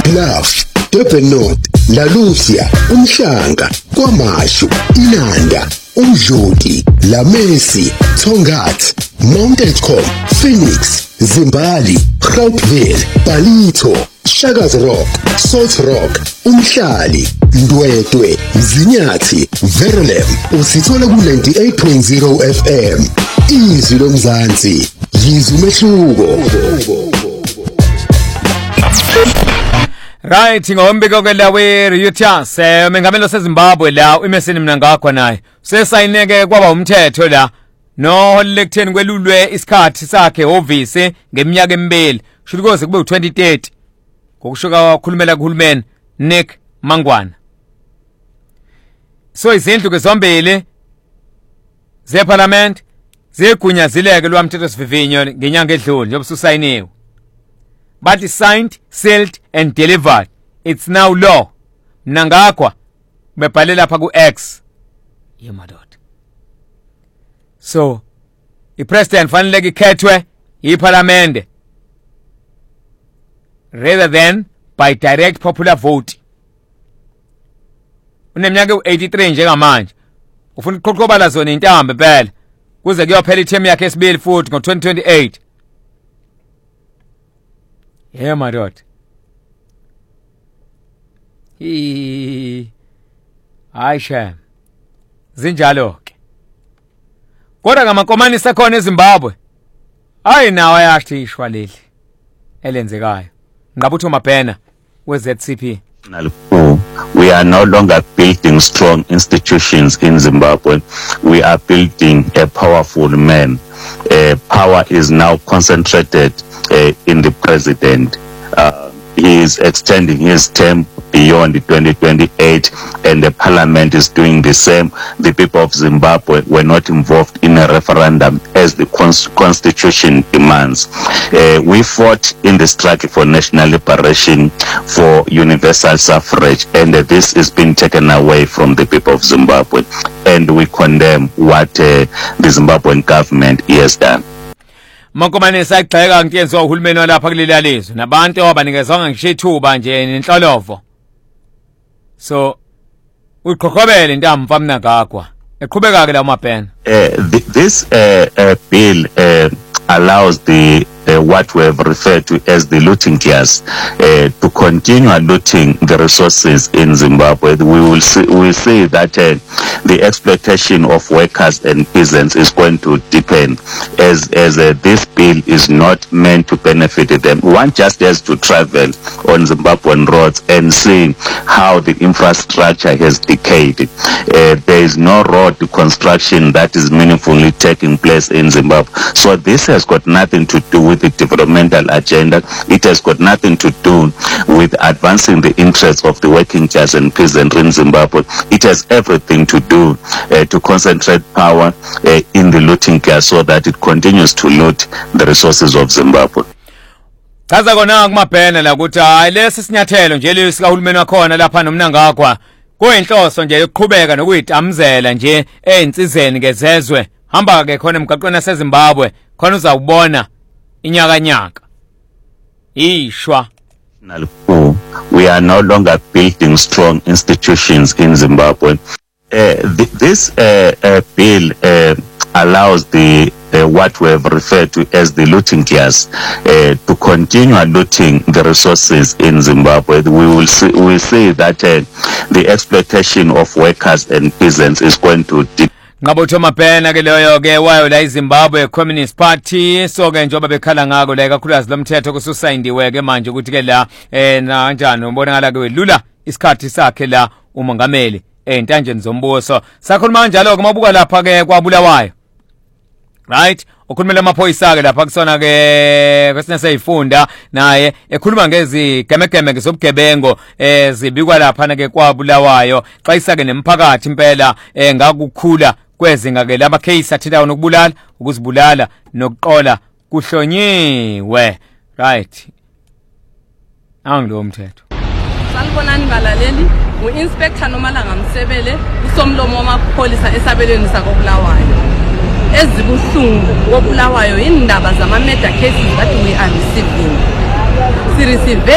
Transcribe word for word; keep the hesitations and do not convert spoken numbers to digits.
Bluff, Durban North, La Lucia, Umhlanga, KwaMashu, Inanda, Umdloti, La Mesi, Tongat, Mount Edgecombe, Phoenix, Zimbali, Gauteville, Palito, Shaka's Rock, Salt Rock, Umhlali, Ndwedwe, Mzinyathi, Verulam. Usithola ku ninety-eight point zero F M. Izwi lomzansi, yizwi umehluko. Right, ngombiko ke la we Reuters eh mengamelo seZimbabwe la uMersini Mnangagwa naye sesayineke kwaba umthetho la no lecten kwelulwe isikhathi sakhe office ngeminyaka emibili shulukoze kube u-twenty thirty ngokushuka wakhulumela kuhulumeni Nick Mangwana. So izindlu ke zombili zeParliament zegunyazileke lwamthetho sivivinyo ngenyanga edlule njengoba susayiniwe. But it's signed, sealed and delivered. It's now law. Mnangagwa bebhale lapha ku X. Yemadod. So, ipresident fanele ikhethwe yiParliament rather than by direct popular vote. Uneminyaka u-eighty-three njengamanje. Ufuna ukuqoqobala zona intambe phela. Kuze kuyophela ithemu yakhe esibili futhi ngo-twenty twenty-eight. Yeah, my dot. Hi. Aisha. Zinjalo ke. Kodwa ngamakomani sekhona eZimbabwe. Hayi nawo ayashishwa leli elenzekayo. Ngabutho Mabhena we Z C P. We are no longer building strong institutions in Zimbabwe. We are building a powerful man. Uh, power is now concentrated uh, in the president. Uh, he is extending his term beyond twenty twenty-eight, and the parliament is doing the same. The people of Zimbabwe were not involved in a referendum as the cons constitution demands. Uh, we fought in the struggle for national liberation, for universal suffrage, and uh, this is being taken away from the people of Zimbabwe, and we condemn what uh, the Zimbabwean government has done. Makomane sayigxeka nkenzo uhulumeni walapha kuleli lizwe nabantu abanikezwanga ngisho ithuba nje nenhlolovo. So uqhokobele intamva Mnangagwa eqhubeka ke la Mabhena. Uh, this uh, uh, bill uh, allows the uh, what we have referred to as the looting class uh, to continue looting the resources in Zimbabwe. We will see, we will see that uh, the exploitation of workers and peasants is going to deepen as as uh, this bill is not meant to benefit them. One just has to travel on Zimbabwean roads and see how the infrastructure has decayed. Uh, there is no road construction that is meaningfully taking place in Zimbabwe. So this has got nothing to do with the developmental agenda. It has got nothing to do with advancing the interests of the working class and peasantry in Zimbabwe. It has everything to do uh, to concentrate power uh, in the looting class so that it continues to loot the resources of Zimbabwe. Chaza kona kuMabhena la ukuthi hayi lesi sinyathelo nje lesika hulumeni wakhona lapha noMnangagwa kuyinhloso nje yokuqhubeka nokuyitamzela nje einsizeni ngezezwe. Hamba ke khona emgaqweni yaseZimbabwe khona uzawubona inyakanyaka ishwa. We are no longer building strong institutions in Zimbabwe. Uh, th this uh, uh, bill uh, allows the uh, what we have referred to as the looting class uh, to continue looting the resources in Zimbabwe. We will see, we will see that uh, the exploitation of workers and peasants is going to Ngabutho Mabhena ke leyo ke wayo la iZimbabwe Communist Party so ke njoba bekhala ngako la kakhulukazi lomthetho kususayindiwe ke manje ukuthi ke la eh na kanjani ubonakala ke welula isikhathi sakhe la umongameli entanjeni zombuso. Sakhuluma kanjalo ke mabuka lapha ke kwaBulawayo. Right? Ukhulumela amaphoyisa ke lapha kusona ke kwesine seyifunda naye ekhuluma ngezi gemegeme ke sobugebengo eh zibikwa lapha na ke kwaBulawayo xa isake nemphakathi impela eh ngakukhula kwezinga ke lama case athinta nokubulala ukuzibulala nokuqola kuhlonyiwe. Right? Angilo umthetho. Sanibonani balaleli, uInspector Nomalanga Msebele usomlomo wamapholisa esabelweni sakoBulawayo. Ezibuhlungu koBulawayo indaba zama murder cases that we are receiving. Si receive